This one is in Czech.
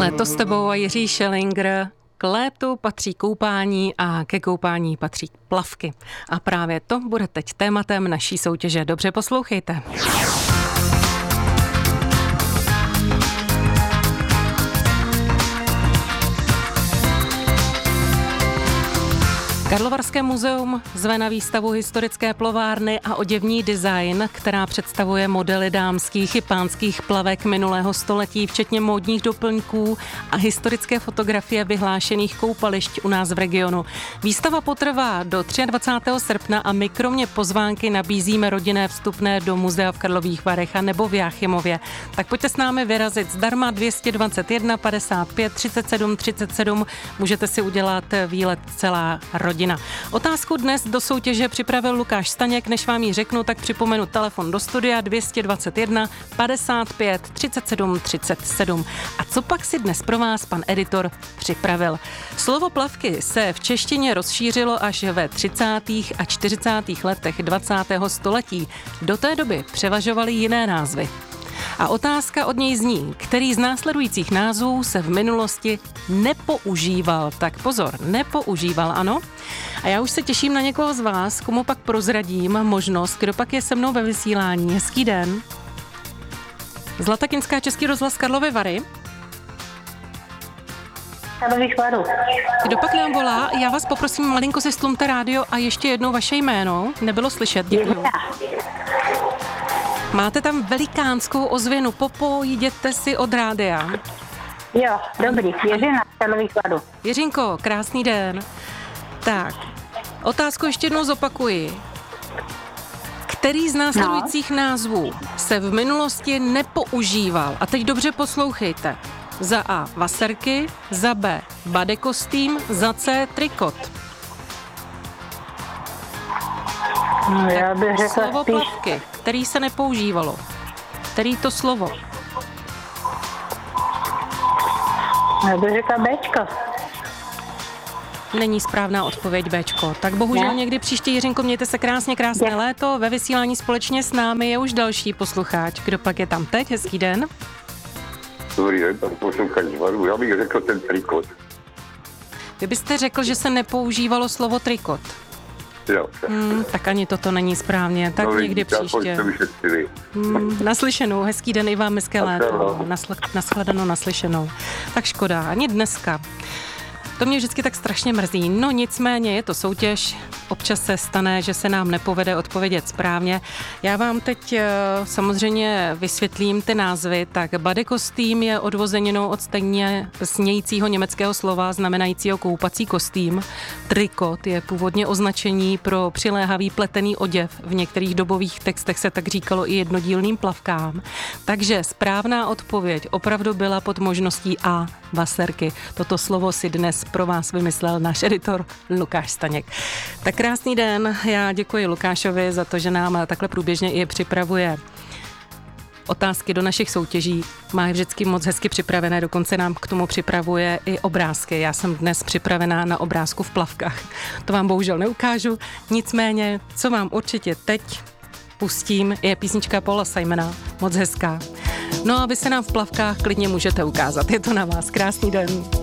Léto s tebou a Jiří Schellinger. K létu patří koupání a ke koupání patří plavky. A právě to bude teď tématem naší soutěže. Dobře poslouchejte. Karlovarské muzeum zve na výstavu historické plovárny a oděvní design, která představuje modely dámských i pánských plavek minulého století, včetně módních doplňků a historické fotografie vyhlášených koupališť u nás v regionu. Výstava potrvá do 23. srpna a my kromě pozvánky nabízíme rodinné vstupné do muzea v Karlových Varech a nebo v Jáchymově. Tak pojďte s námi vyrazit zdarma 221 55 37 37. Můžete si udělat výlet celá rodina. Otázku dnes do soutěže připravil Lukáš Staněk. Než vám ji řeknu, tak připomenu telefon do studia 221 55 37 37. A co pak si dnes pro vás pan editor připravil? Slovo plavky se v češtině rozšířilo až ve 30. a 40. letech 20. století. Do té doby převažovaly jiné názvy. A otázka od něj zní, který z následujících názvů se v minulosti nepoužíval. Tak pozor, nepoužíval, ano? A já už se těším na někoho z vás, komu pak prozradím možnost, kdo pak je se mnou ve vysílání. Hezký den. Zlatakynská, Český rozhlas Karlovy Vary. Karlových Varů. Kdo pak nám volá? Já vás poprosím, malinko si stlumte rádio a ještě jednou vaše jméno. Nebylo slyšet, děkuju. Máte tam velikánskou ozvěnu. Jděte si od rádia. Jo, dobrý. Jiřina, Karlových Varů. Jiřinko, krásný den. Tak, otázku ještě jednou zopakuji. Který z následujících názvů se v minulosti nepoužíval? A teď dobře poslouchejte. Za A vaserky, za B badekostým, za C trikot. No, já bych řekla slovo plavky, který se nepoužívalo. Který to slovo? Já bych řekla Bčko. Není správná odpověď Bčko. Tak bohužel někdy příště, Jiřinko, mějte se krásné léto. Ve vysílání společně s námi je už další posluchač. Kdo pak je tam teď? Hezký den. Dobrý den, pan posluchač z Varu. Já bych řekl ten trikot. Kdybyste řekl, že se nepoužívalo slovo trikot. Jo. Tak ani toto není správně. Tak někdy příště. Naslyšenou. Hezký den i vám, hezké léto. Nashledanou, naslyšenou. Tak škoda, ani dneska. To mě vždycky tak strašně mrzí. No nicméně je to soutěž. Občas se stane, že se nám nepovede odpovědět správně. Já vám teď samozřejmě vysvětlím ty názvy. Tak badekostým je odvozeninou od stejně znějícího německého slova znamenajícího koupací kostým. Trikot je původně označení pro přiléhavý pletený oděv. V některých dobových textech se tak říkalo i jednodílným plavkám. Takže správná odpověď opravdu byla pod možností A. Vaserky. Toto slovo si dnes pro vás vymyslel náš editor Lukáš Staněk. Tak krásný den, já děkuji Lukášovi za to, že nám takhle průběžně i připravuje otázky do našich soutěží. Má je vždycky moc hezky připravené, dokonce nám k tomu připravuje i obrázky. Já jsem dnes připravená na obrázku v plavkách. To vám bohužel neukážu, nicméně, co vám určitě teď pustím, je písnička Paula Simona, moc hezká. No a vy se nám v plavkách klidně můžete ukázat, je to na vás. Krásný den.